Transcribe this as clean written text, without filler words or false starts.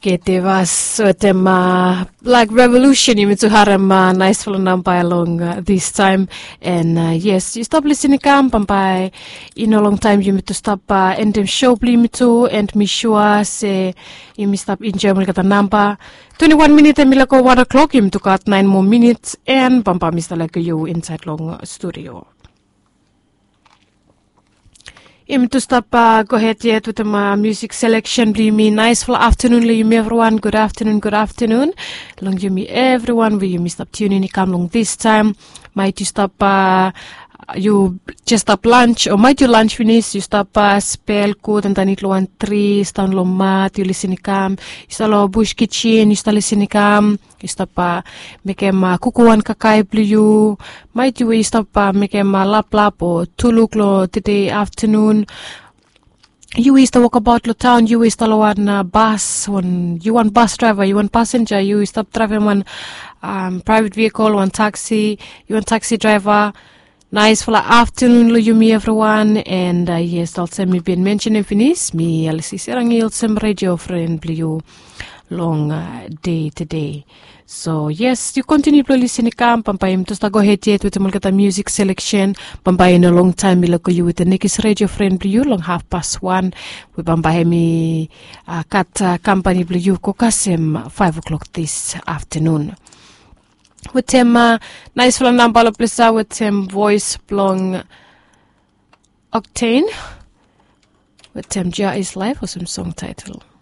Ketevas like revolution you to harem nice for nampai along this time and yes you stop listening pampai in a long time you to stop and them show me to and me sure say you stop in German kata nampa 21 minutes and milako 1 o'clock you to cut 9 more minutes and pampa Mr. like you inside long studio. To stop, go ahead yet with my music selection. Be me nice for afternoon, you everyone. Good afternoon, good afternoon. Long you me everyone. Will you me stop tuning? Come long this time. Might you stop? You just stop lunch or might you lunch finish? You stop spell code and then it lo 3 stand lo mat. You listen come. You start lo bush kitchen. You start listening come. You stop make kukuan kakai blue. Might you stop make lap or tuluk lo today afternoon. You is to walk about the town. You is to one bus. One you want bus driver. You want passenger. You stop driving one private vehicle. One taxi. You want taxi driver. Nice for afternoon, you me everyone, and yes, also me been mentioning finish me Alice Serangil some radio friend blue long day today. So yes, you continue to listen to Pampayim to go ahead yet with the music selection. Pampay in a long time me look you with the next radio friend blue long 1:30. We Pampay me cut company blue kokasem 5 o'clock this afternoon. With him, nice for number of places with him voice blong Octane. With him, Ja is live or some song title.